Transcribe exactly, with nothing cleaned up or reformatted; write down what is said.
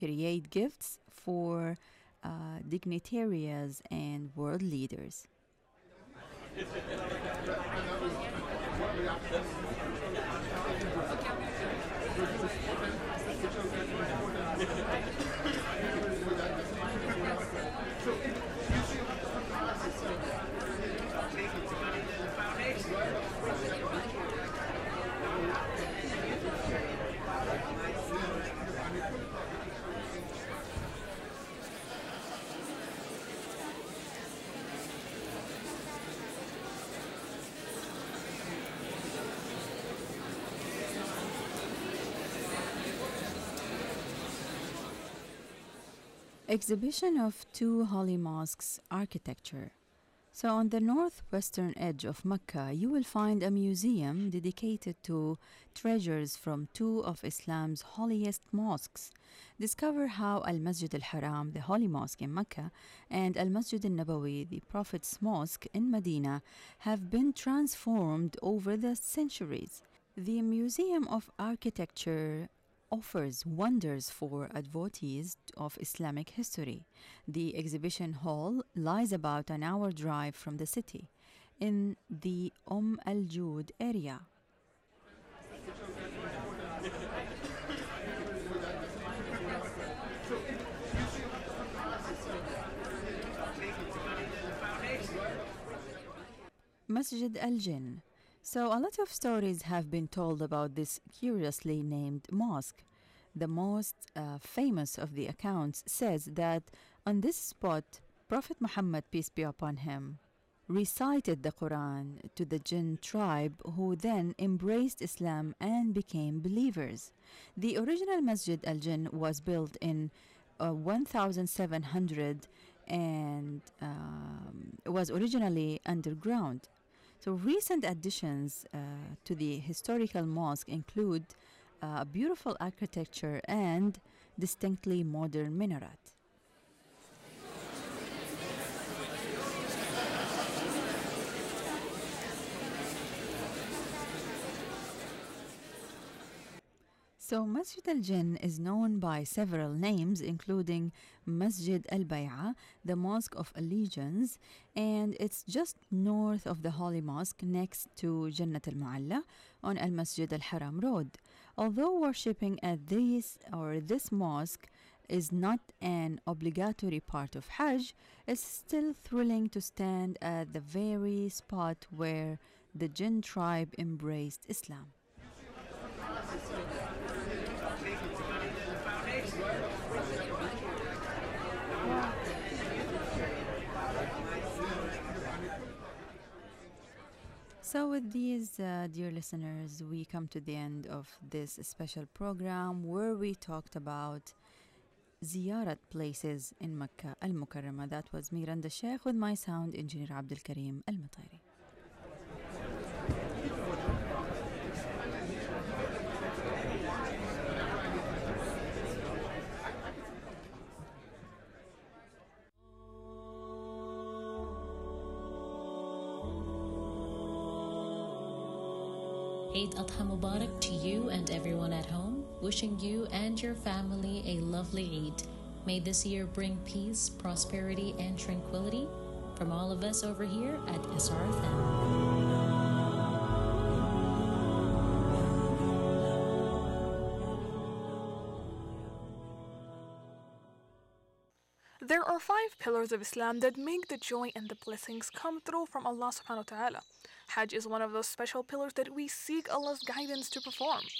create gifts for uh, dignitaries and world leaders. Exhibition of two holy mosques architecture. So, on the northwestern edge of Mecca, you will find a museum dedicated to treasures from two of Islam's holiest mosques. Discover how Al Masjid al Haram, the holy mosque in Mecca, and Al Masjid al Nabawi, the Prophet's mosque in Medina, have been transformed over the centuries. The Museum of Architecture offers wonders for devotees of Islamic history. The exhibition hall lies about an hour drive from the city in the Umm al Jud area. Masjid al Jinn. So, a lot of stories have been told about this curiously named mosque. The most uh, famous of the accounts says that on this spot, Prophet Muhammad, peace be upon him, recited the Quran to the Jinn tribe, who then embraced Islam and became believers. The original Masjid al Jinn was built in uh, seventeen hundred and um, was originally underground. So recent additions uh, to the historical mosque include uh, beautiful architecture and distinctly modern minaret. So Masjid al-Jinn is known by several names, including Masjid al-Bay'a, the Mosque of Allegiance, and it's just north of the Holy Mosque next to Jannat al-Mu'alla on Al-Masjid al-Haram Road. Although worshipping at this or this mosque is not an obligatory part of Hajj, it's still thrilling to stand at the very spot where the Jinn tribe embraced Islam. So, with these, uh, dear listeners, we come to the end of this special program where we talked about ziyarat places in Mecca Al Mukarramah. That was Miranda Sheikh with my sound engineer Abdul Karim Al Matairi. Eid Adha Mubarak to you and everyone at home. Wishing you and your family a lovely Eid. May this year bring peace, prosperity, and tranquility from all of us over here at S R F M. There are five pillars of Islam that make the joy and the blessings come through from Allah subhanahu wa ta'ala. Hajj is one of those special pillars that we seek Allah's guidance to perform.